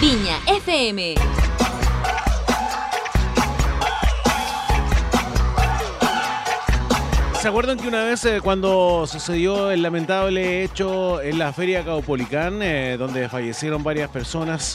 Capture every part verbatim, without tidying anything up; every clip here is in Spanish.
Viña F M. ¿Se acuerdan que una vez eh, cuando sucedió el lamentable hecho en la Feria Caupolicán, eh, donde fallecieron varias personas?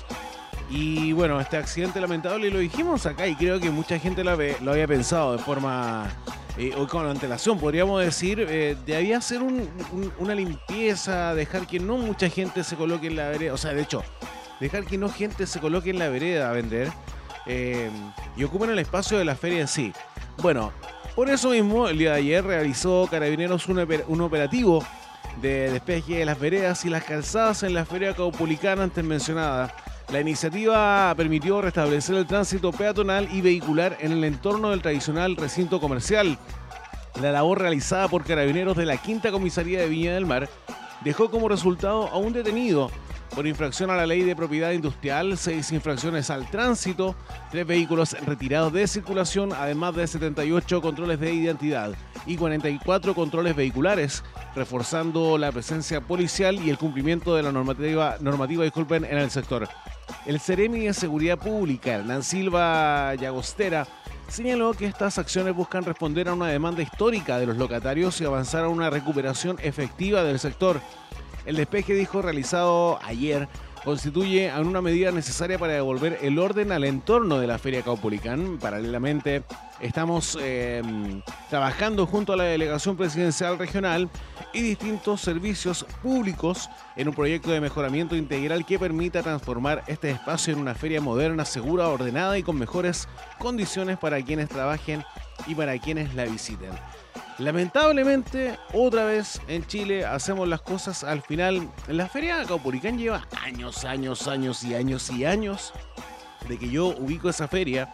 Y bueno, este accidente lamentable lo dijimos acá y creo que mucha gente lo, había, lo había pensado de forma, eh, o con antelación, podríamos decir, eh, debía hacer un, un, una limpieza, dejar que no mucha gente se coloque en la vereda, o sea, de hecho, dejar que no gente se coloque en la vereda a vender eh, y ocupen el espacio de la feria en sí. Bueno, por eso mismo, el día de ayer realizó Carabineros un, oper- un operativo de despeje de las veredas y las calzadas en la Feria Caupolicán antes mencionada. La iniciativa permitió restablecer el tránsito peatonal y vehicular en el entorno del tradicional recinto comercial. La labor realizada por Carabineros de la Quinta Comisaría de Viña del Mar dejó como resultado a un detenido por infracción a la ley de propiedad industrial, seis infracciones al tránsito, tres vehículos retirados de circulación, además de setenta y ocho controles de identidad y cuarenta y cuatro controles vehiculares, reforzando la presencia policial y el cumplimiento de la normativa, normativa disculpen, en el sector. El Ceremi de Seguridad Pública, Hernán Silva Llagostera, señaló que estas acciones buscan responder a una demanda histórica de los locatarios y avanzar a una recuperación efectiva del sector. El despeje, dijo, realizado ayer, constituye una medida necesaria para devolver el orden al entorno de la Feria Caupolicán. Paralelamente, estamos eh, trabajando junto a la Delegación Presidencial Regional y distintos servicios públicos en un proyecto de mejoramiento integral que permita transformar este espacio en una feria moderna, segura, ordenada y con mejores condiciones para quienes trabajen y para quienes la visiten. Lamentablemente, otra vez en Chile hacemos las cosas al final. La Feria Caupolicán lleva años, años, años y años y años de que yo ubico esa feria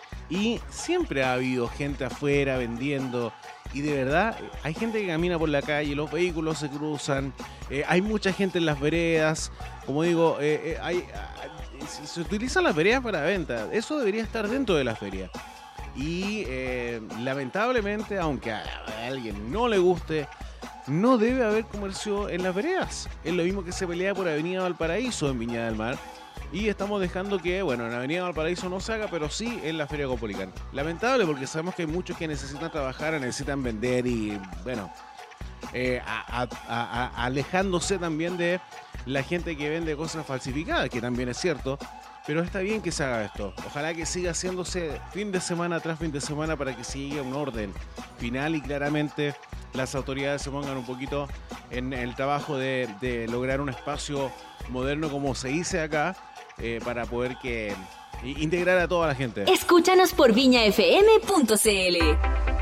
y siempre ha habido gente afuera vendiendo y de verdad hay gente que camina por la calle, los vehículos se cruzan, eh, hay mucha gente en las veredas, como digo, eh, eh, hay, eh, se utilizan las veredas para venta, eso debería estar dentro de la feria. Y eh, lamentablemente, aunque a alguien no le guste, no debe haber comercio en las veredas. Es lo mismo que se pelea por Avenida Valparaíso en Viña del Mar. Y estamos dejando que, bueno, en Avenida Valparaíso no se haga, pero sí en la Feria Caupolicán. Lamentable porque sabemos que hay muchos que necesitan trabajar, necesitan vender y, bueno, eh, a, a, a, a, alejándose también de la gente que vende cosas falsificadas, que también es cierto. Pero está bien que se haga esto. Ojalá que siga haciéndose fin de semana tras fin de semana para que siga un orden final y claramente las autoridades se pongan un poquito en el trabajo de, de lograr un espacio moderno, como se dice acá, eh, para poder que integrar a toda la gente. Escúchanos por viña f m punto c l.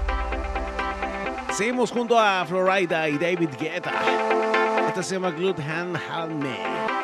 Seguimos junto a Florida y David Guetta. Esta se llama Good Hand Help Me.